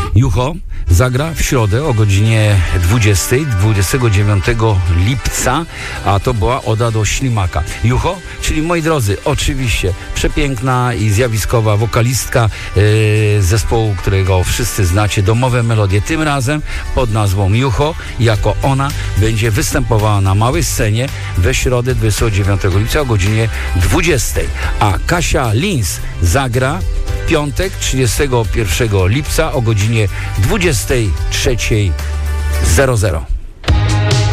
Jucho zagra w środę o godzinie 20, 29 lipca, a to była Oda do Ślimaka. Jucho, czyli moi drodzy, oczywiście przepiękna i zjawiskowa wokalistka zespołu, którego wszyscy znacie, Domowe Melodie. Tym razem pod nazwą Jucho, jako ona będzie występowała na małej scenie we środę 29 lipca o godzinie 20. A Kasia Lins zagra piątek 31 lipca o godzinie 23:00.